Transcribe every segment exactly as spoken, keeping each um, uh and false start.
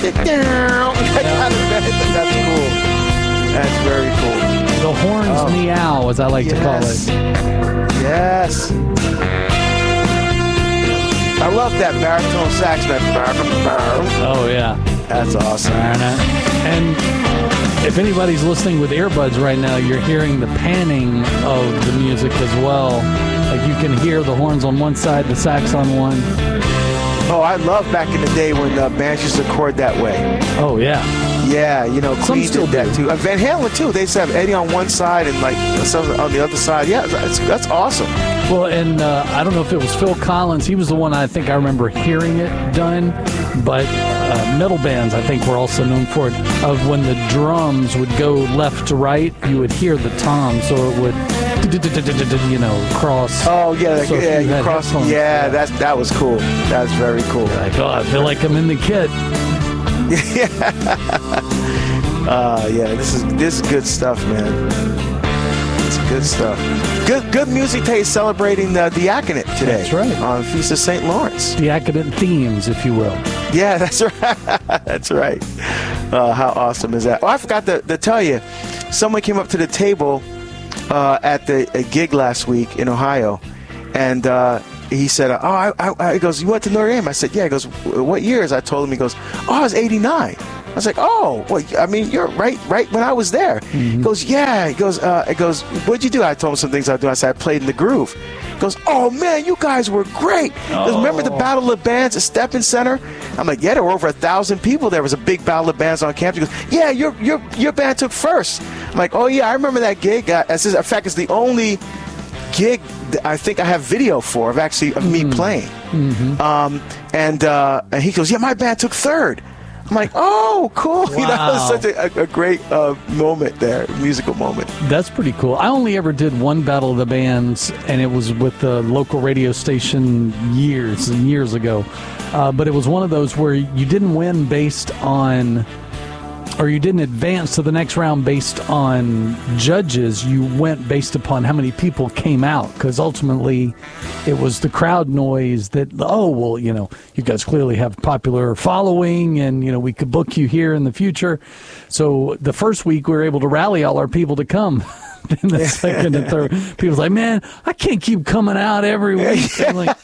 kind of band. That's cool. That's very cool. The horns oh. meow, as I like yes. to call it. Yes. I love that baritone sax, man. Oh, yeah. That's awesome. And if anybody's listening with earbuds right now, you're hearing the panning of the music as well. Like you can hear the horns on one side, the sax on one. Oh, I love back in the day when uh, bands used to record that way. Oh, yeah. Yeah, you know, Some Queen still did that do. too. Uh, Van Halen too. They used to have Eddie on one side and like some on the other side. Yeah, that's, that's awesome. Well, and uh, I don't know if it was Phil Collins. He was the one I think I remember hearing it done. But uh, metal bands, I think, were also known for it. Of when the drums would go left to right, you would hear the tom, so it would, you know, cross. Oh yeah, so yeah, you you cross. headphones, Yeah, yeah, that's that was cool. That's very cool. Like, oh, I feel like I'm in the kit. Yeah. uh, yeah, this is this is good stuff, man. It's good stuff. Good good music taste celebrating the diaconate today. That's right. On Feast of Saint Lawrence. Diaconate themes, if you will. Yeah, that's right. That's right. Uh, how awesome is that? Oh, I forgot to, to tell you. Someone came up to the table uh, at the a gig last week in Ohio, and uh, he said, "Oh, I, I, I," he goes, "You went to Notre Dame?" I said, "Yeah." He goes, "What years?" I told him. He goes, "Oh, I was eighty-nine." I was like, "Oh, well, I mean, you're right, right when I was there." Mm-hmm. He goes, "Yeah." He goes, uh, "He goes, what'd you do?" I told him some things I do. I said, "I played in the Groove." He goes, "Oh man, you guys were great." He goes, Oh. "Remember the Battle of the Bands at Steppen Center?" I'm like, "Yeah, there were over a thousand people. There was a big Battle of Bands on campus." He goes, "Yeah, your your your band took first." I'm like, "Oh yeah, I remember that gig." Uh, in fact, it's the only gig that I think I have video for of actually of me mm-hmm. playing. Mm-hmm. Um, and uh, and he goes, "Yeah, my band took third." I'm like, "Oh, cool!" Wow. You know, it was such a, a great uh, moment there, musical moment. That's pretty cool. I only ever did one Battle of the Bands, and it was with the local radio station years and years ago. Uh, but it was one of those where you didn't win based on, or you didn't advance to the next round based on judges. You went based upon how many people came out, because ultimately it was the crowd noise that, oh, well, you know, you guys clearly have popular following, and, you know, we could book you here in the future. So the first week we were able to rally all our people to come. Then the second and third, people's like, "Man, I can't keep coming out every week." I'm like,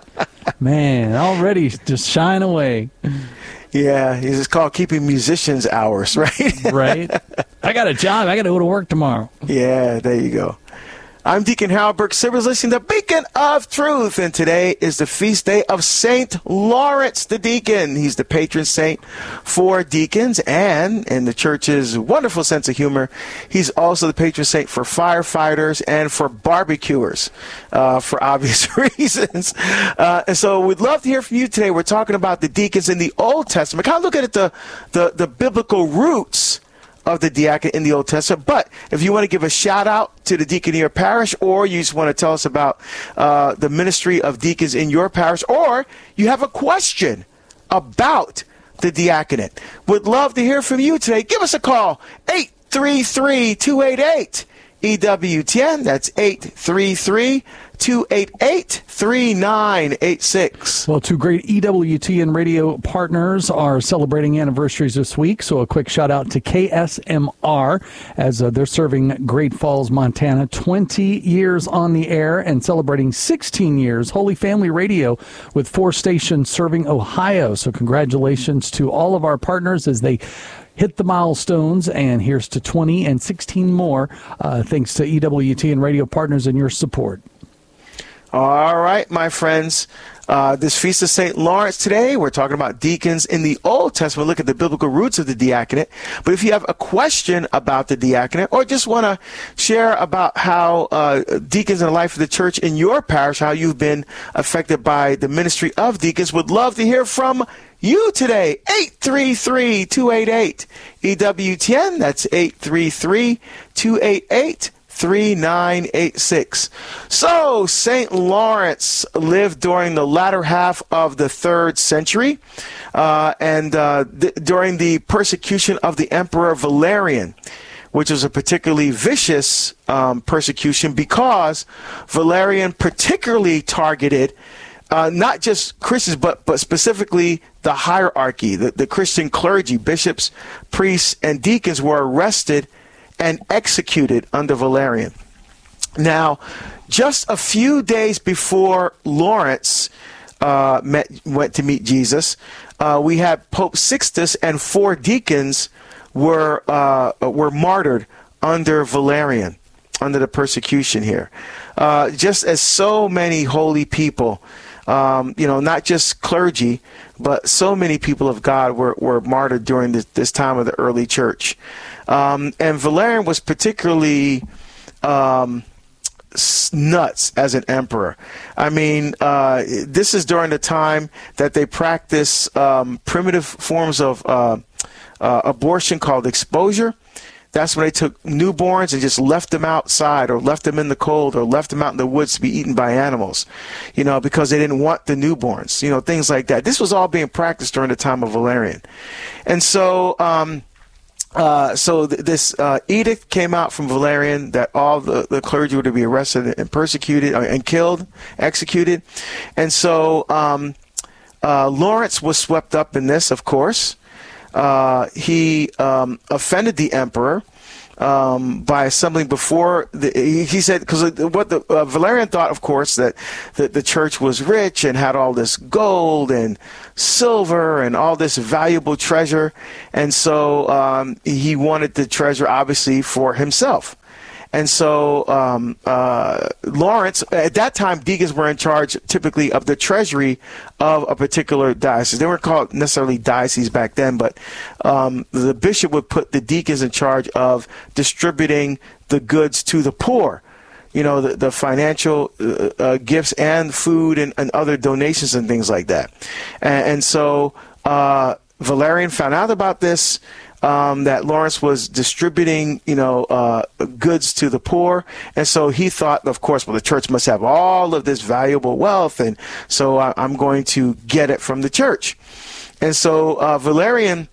man, already just shying away. Yeah, it's called keeping musicians hours, right? Right. I got a job. I got to go to work tomorrow. Yeah, there you go. I'm Deacon Harold Burke Sivers, listening to Beacon of Truth, and today is the feast day of Saint Lawrence the Deacon. He's the patron saint for deacons, and in the church's wonderful sense of humor, he's also the patron saint for firefighters and for barbecuers, uh, for obvious reasons. Uh, and so we'd love to hear from you today. We're talking about the deacons in the Old Testament. Kind of look at the, the, the biblical roots of the diacon in the Old Testament. But if you want to give a shout out to the deacon in your parish, or you just want to tell us about uh, the ministry of deacons in your parish, or you have a question about the diaconate, would love to hear from you today. Give us a call, eight three three, two eight eight, E W T N. That's eight three three, two eight eight, three nine eight six. Well, two great E W T N radio partners are celebrating anniversaries this week, so a quick shout out to K S M R as uh, they're serving Great Falls, Montana, twenty years on the air, and celebrating sixteen years Holy Family Radio with four stations serving Ohio. So congratulations to all of our partners as they hit the milestones, and here's to twenty and sixteen more, uh, thanks to E W T N radio partners and your support. All right, my friends. Uh, this Feast of Saint Lawrence today, we're talking about deacons in the Old Testament. Look at the biblical roots of the diaconate. But if you have a question about the diaconate, or just want to share about how uh, deacons in the life of the church in your parish, how you've been affected by the ministry of deacons, would love to hear from you today. eight three three, two eight eight, E W T N. That's eight three three, two eight eight, three nine eight six. So, Saint Lawrence lived during the latter half of the third century, uh, and uh, th- during the persecution of the Emperor Valerian, which was a particularly vicious um, persecution because Valerian particularly targeted uh, not just Christians, but but specifically the hierarchy, the, the Christian clergy, bishops, priests, and deacons were arrested and executed under Valerian. Now, just a few days before Lawrence uh, met, went to meet Jesus, uh, we had Pope Sixtus and four deacons were uh, were martyred under Valerian, under the persecution here. Uh, just as so many holy people, um, you know, not just clergy, but so many people of God were, were martyred during this, this time of the early church. Um, and Valerian was particularly um, nuts as an emperor. I mean, uh, this is during the time that they practice um, primitive forms of uh, uh, abortion called exposure. That's when they took newborns and just left them outside or left them in the cold or left them out in the woods to be eaten by animals, you know, because they didn't want the newborns, you know, things like that. This was all being practiced during the time of Valerian. And so, um, uh, so th- this uh, edict came out from Valerian that all the, the clergy were to be arrested and persecuted uh, and killed, executed. And so um, uh, Lawrence was swept up in this, of course. Uh, he um, offended the emperor um, by assembling before the, he, he said, because what the uh, Valerian thought, of course, that the, the church was rich and had all this gold and silver and all this valuable treasure, and so um, he wanted the treasure obviously for himself. And so um, uh, Lawrence, at that time, deacons were in charge typically of the treasury of a particular diocese. They weren't called necessarily dioceses back then, but um, the bishop would put the deacons in charge of distributing the goods to the poor, you know, the, the financial uh, uh, gifts and food and, and other donations and things like that. And, and so uh, Valerian found out about this. Um, that Lawrence was distributing, you know, uh, goods to the poor. And so he thought, of course, well, the church must have all of this valuable wealth, and so I, I'm going to get it from the church. And so uh, Valerian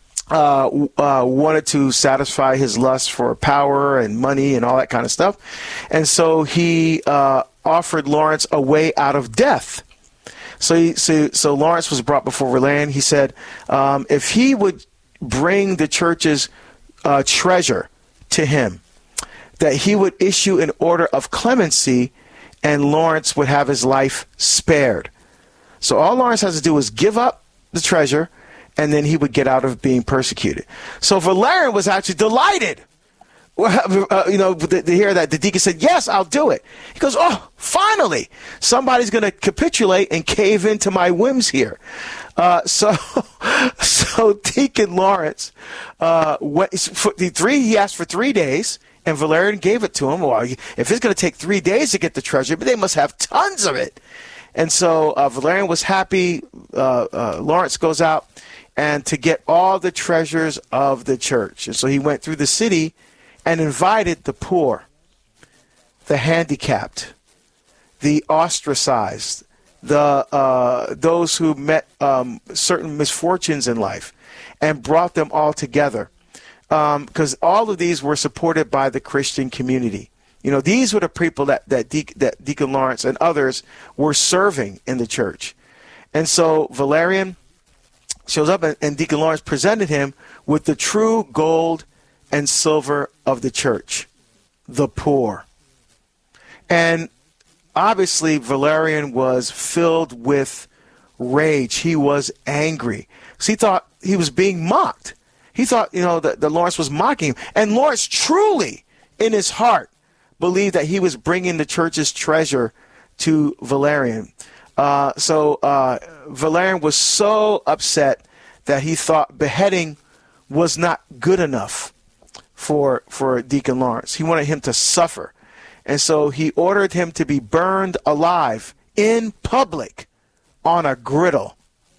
uh, uh, wanted to satisfy his lust for power and money and all that kind of stuff. And so he uh, offered Lawrence a way out of death. So, he, so, so Lawrence was brought before Valerian. He said um, if he would bring the church's uh, treasure to him, that he would issue an order of clemency and Lawrence would have his life spared. So all Lawrence has to do is give up the treasure and then he would get out of being persecuted. So Valerian was actually delighted, uh, you know, to, to hear that. The deacon said, yes, I'll do it. He goes, oh, finally, somebody's going to capitulate and cave into my whims here. Uh, so, so Deacon Lawrence, uh, went, for the three, he asked for three days, and Valerian gave it to him. Well, if it's going to take three days to get the treasure, but they must have tons of it. And so uh, Valerian was happy. Uh, uh, Lawrence goes out and to get all the treasures of the church. And so he went through the city and invited the poor, the handicapped, the ostracized, the uh, those who met um, certain misfortunes in life, and brought them all together, because um, all of these were supported by the Christian community. You know, these were the people that that, De- that Deacon Lawrence and others were serving in the church. And so Valerian shows up, and, and Deacon Lawrence presented him with the true gold and silver of the church, the poor. And obviously, Valerian was filled with rage. He was angry. So he thought he was being mocked. He thought, you know, that, that Lawrence was mocking him. And Lawrence truly, in his heart, believed that he was bringing the church's treasure to Valerian. Uh, so uh, Valerian was so upset that he thought beheading was not good enough for, for Deacon Lawrence. He wanted him to suffer. And so he ordered him to be burned alive in public on a griddle.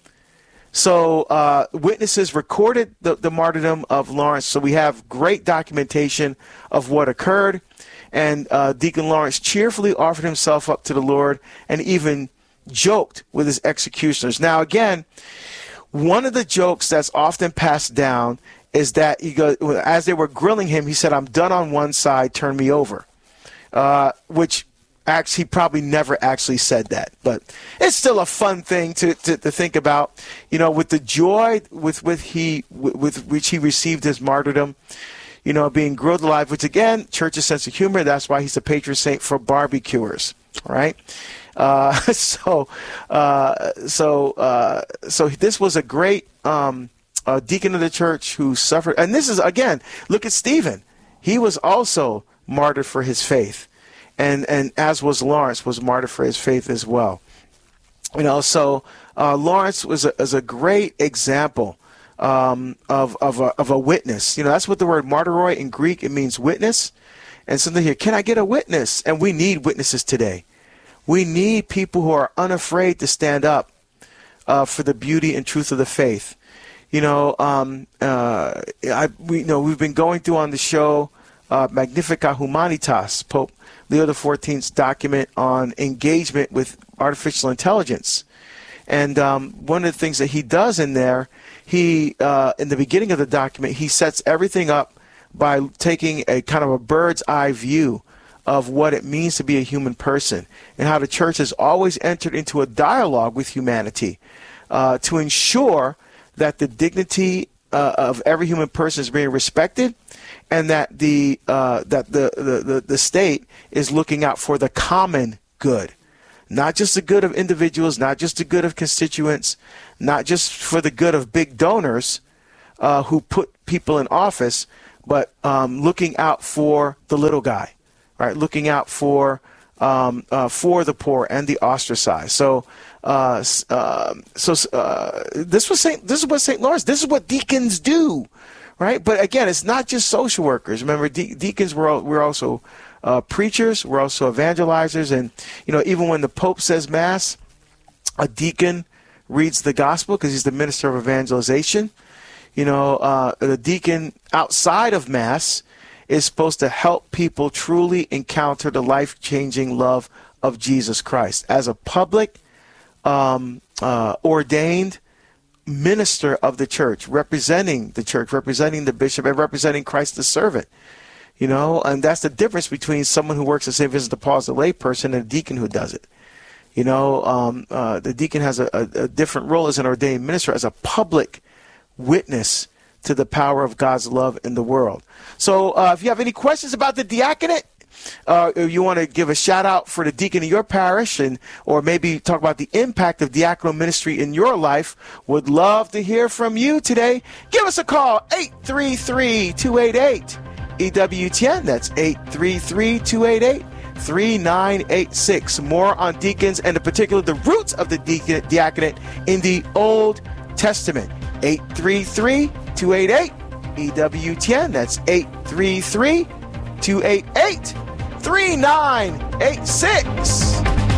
So uh, witnesses recorded the, the martyrdom of Lawrence. So we have great documentation of what occurred. And uh, Deacon Lawrence cheerfully offered himself up to the Lord and even joked with his executioners. Now, again, one of the jokes that's often passed down is that he goes, as they were grilling him, he said, "I'm done on one side, turn me over." Uh, which Actually, he probably never actually said that, but it's still a fun thing to, to, to think about. You know, with the joy with with he with, with which he received his martyrdom, you know, being grilled alive, which again, church's sense of humor. That's why he's the patron saint for barbecuers, right? Uh, so, uh, so, uh, so this was a great um, uh, deacon of the church who suffered, and this is again, look at Stephen. He was also martyred for his faith. And and as was Lawrence, was martyred for his faith as well. You know, so uh, Lawrence was a, was a great example um, of of a, of a witness. You know, that's what the word martyroi in Greek, it means witness. And something here, can I get a witness? And we need witnesses today. We need people who are unafraid to stand up uh, for the beauty and truth of the faith. You know, um, uh, I we you know we've been going through on the show uh, Magnificat Humanitas, Pope Leo the fourteenth's document on engagement with artificial intelligence. And um, one of the things that he does in there, he uh, in the beginning of the document, he sets everything up by taking a kind of a bird's eye view of what it means to be a human person and how the church has always entered into a dialogue with humanity uh, to ensure that the dignity uh, of every human person is being respected, and that the uh, that the, the, the, the state is looking out for the common good, not just the good of individuals, not just the good of constituents, not just for the good of big donors uh, who put people in office, but um, looking out for the little guy, right? Looking out for um, uh, for the poor and the ostracized. So, uh, uh, so uh, this was Saint This is what Saint Lawrence. This is what deacons do. Right, but again, it's not just social workers. Remember, de- deacons were we're also uh, preachers. We're also evangelizers, and you know, even when the Pope says Mass, a deacon reads the gospel because he's the minister of evangelization. You know, uh, the deacon outside of Mass is supposed to help people truly encounter the life-changing love of Jesus Christ as a public, um, uh, ordained minister of the church, representing the church, representing the bishop, and representing Christ the servant. You know, and that's the difference between someone who works at Saint Vincent de Paul as a layperson and a deacon who does it. You know, um, uh, the deacon has a, a, a different role as an ordained minister, as a public witness to the power of God's love in the world. So uh, if you have any questions about the diaconate, Uh, you want to give a shout out for the deacon of your parish, and or maybe talk about the impact of diaconal ministry in your life, would love to hear from you today. Give us a call, eight three three, two eight eight, E W T N. That's eight three three, two eight eight, three nine eight six. More on deacons and in particular the roots of the deacon, diaconate in the Old Testament. eight three three, two eight eight, E W T N. That's eight three three, two eight eight, three nine eight six.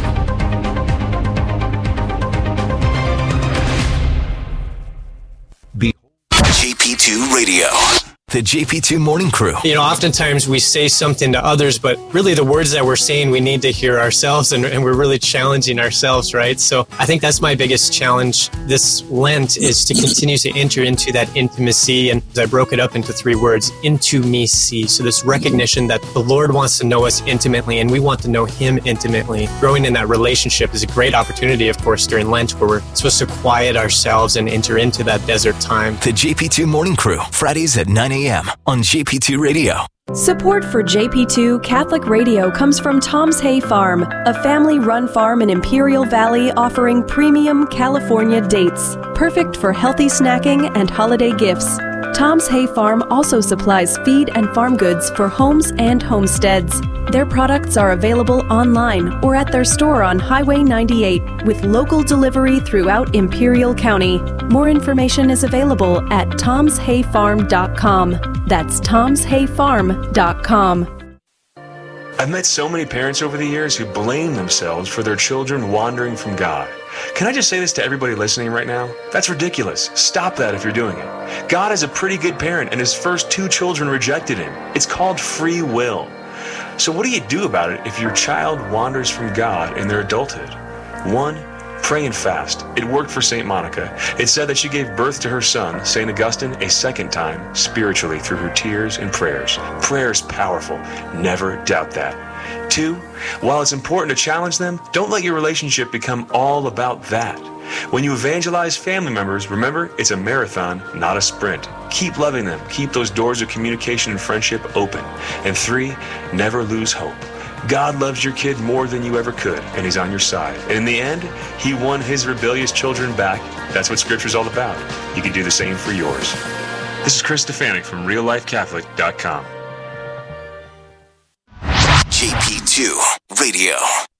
J P two Radio. The J P two Morning Crew. You know, oftentimes we say something to others, but really the words that we're saying, we need to hear ourselves, and, and we're really challenging ourselves, right? So I think that's my biggest challenge this Lent, is to continue to enter into that intimacy. And I broke it up into three words, into me see. So this recognition that the Lord wants to know us intimately, and we want to know Him intimately. Growing in that relationship is a great opportunity, of course, during Lent, where we're supposed to quiet ourselves and enter into that desert time. The J P two Morning Crew, Fridays at nine a.m. on J P two Radio. Support for J P two Catholic Radio comes from Tom's Hay Farm, a family-run farm in Imperial Valley offering premium California dates, perfect for healthy snacking and holiday gifts. Tom's Hay Farm also supplies feed and farm goods for homes and homesteads. Their products are available online or at their store on Highway ninety-eight with local delivery throughout Imperial County. More information is available at toms hay farm dot com. That's toms hay farm dot com. I've met so many parents over the years who blame themselves for their children wandering from God. Can I just say this to everybody listening right now? That's ridiculous. Stop that if you're doing it. God is a pretty good parent, and his first two children rejected him. It's called free will. So what do you do about it if your child wanders from God in their adulthood? One, Pray and fast. It worked for Saint Monica. It said that she gave birth to her son, Saint Augustine, a second time, spiritually through her tears and prayers. Prayer is powerful. Never doubt that. Two, while it's important to challenge them, don't let your relationship become all about that. When you evangelize family members, remember, it's a marathon, not a sprint. Keep loving them. Keep those doors of communication and friendship open. And three, never lose hope. God loves your kid more than you ever could, and he's on your side. And in the end, he won his rebellious children back. That's what Scripture's all about. You can do the same for yours. This is Chris Stefanik from real life catholic dot com. J P two Radio.